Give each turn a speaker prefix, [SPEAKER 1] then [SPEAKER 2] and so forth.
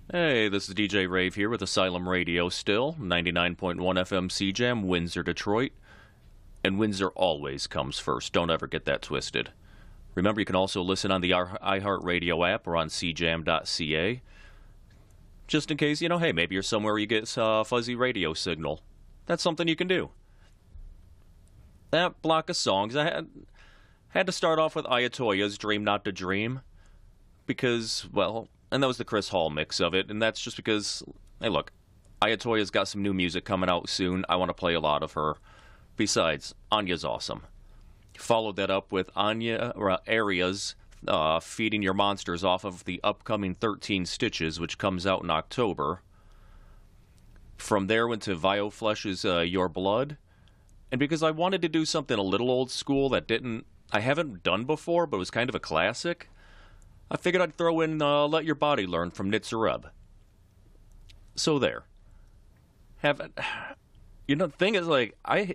[SPEAKER 1] Hey, this is DJ Rave here with Asylum Radio still, 99.1 FM CJAM, Windsor, Detroit. And Windsor always comes first. Don't ever get that twisted. Remember, you can also listen on the iHeartRadio app or on cjam.ca. Just in case, hey, maybe you're somewhere where you get a fuzzy radio signal. That's something you can do. That block of songs, I had to start off with Ayatoya's Dream Not to Dream. Because, well, and that was the Chris Hall mix of it, and that's just because, hey, look, Ayatoya's got some new music coming out soon. I want to play a lot of her. Besides, Anya's awesome. Followed that up with Aria's Feeding Your Monsters off of the upcoming 13 Stitches, which comes out in October. From there went to Vioflesh's Your Blood. And because I wanted to do something a little old school that I haven't done before, but was kind of a classic, I figured I'd throw in Let Your Body Learn from Nitzareb. So there. The thing is,